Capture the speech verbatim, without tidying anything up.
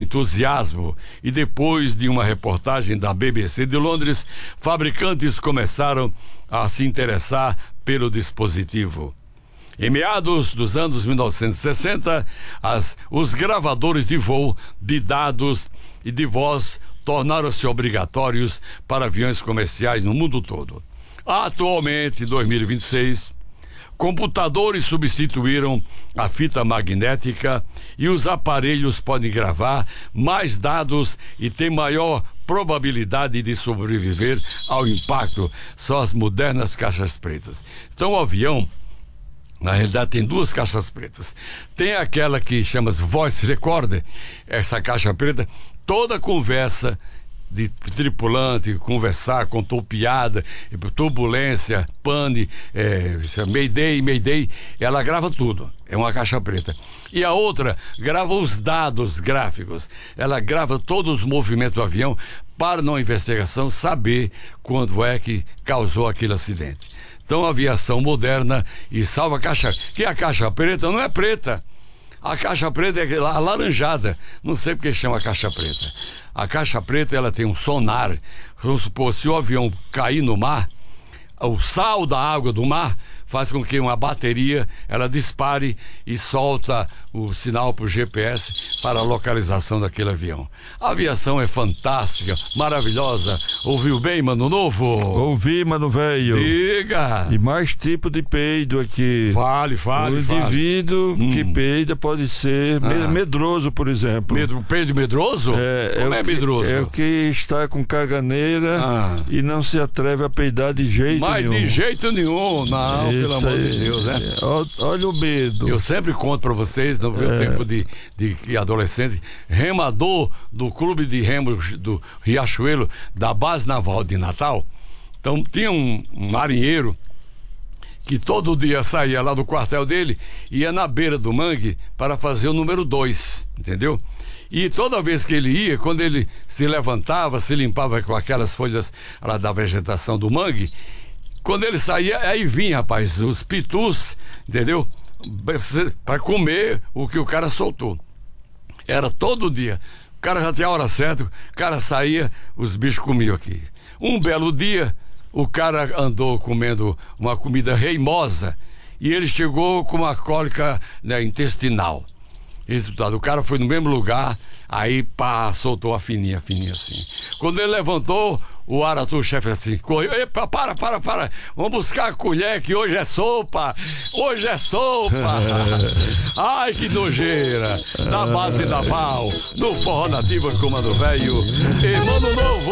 entusiasmo e depois de uma reportagem da B B C de Londres, fabricantes começaram a se interessar pelo dispositivo. Em meados dos anos mil novecentos e sessenta, as, os gravadores de voo de dados e de voz tornaram-se obrigatórios para aviões comerciais no mundo todo. Atualmente, em dois mil e vinte e seis, computadores substituíram a fita magnética e os aparelhos podem gravar mais dados e têm maior probabilidade de sobreviver ao impacto. São as modernas caixas pretas. Então, o avião, na realidade, tem duas caixas pretas. Tem aquela que chama-se Voice Recorder, essa caixa preta, toda conversa de tripulante, conversar, contou piada, turbulência, pane, é, Mayday, Mayday, ela grava tudo, é uma caixa preta. E a outra grava os dados gráficos, ela grava todos os movimentos do avião para, na investigação, saber quando é que causou aquele acidente. Então, a aviação moderna e salva a caixa, que a caixa preta não é preta. A caixa preta é alaranjada. Não sei porque chama caixa preta. A caixa preta, ela tem um sonar. Vamos supor, se o avião cair no mar, o sal da água do mar faz com que uma bateria ela dispare e solta o sinal para o G P S para a localização daquele avião. A aviação é fantástica, maravilhosa. Ouviu bem, Mano Novo? Ouvi, Mano Velho. Diga! E mais tipo de peido aqui. Fale, fale, O fale. indivíduo Hum. que peida pode ser Ah. medroso, por exemplo. Medo, peido medroso? É, Como é, é o que, medroso? é o que está com caganeira Ah. e não se atreve a peidar de jeito Mas nenhum. de jeito nenhum, não, Isso pelo amor aí. de Deus, né? Ó- Olha o medo. Eu sempre conto para vocês, no meu É. tempo de, de adolescente, remador do clube de remo do Riachuelo, da base naval de Natal. Então tinha um, um marinheiro que todo dia saía lá do quartel dele, ia na beira do mangue para fazer o número dois, entendeu? E toda vez que ele ia, quando ele se levantava, se limpava com aquelas folhas lá da vegetação do mangue, quando ele saía, aí vinha, rapaz, os pitus, entendeu? Para comer o que o cara soltou. Era todo dia. O cara já tinha a hora certa, o cara saía, os bichos comiam aqui. Um belo dia, o cara andou comendo uma comida reimosa e ele chegou com uma cólica, né, intestinal. Resultado, o cara foi no mesmo lugar, aí pá, soltou a fininha, fininha assim. Quando ele levantou, o Aratu, o chefe, assim, correu, epa, para, para, para, vamos buscar a colher que hoje é sopa, hoje é sopa. Ai, que nojeira, da base naval, do forró nativa, Comando Velho, e Mano Novo.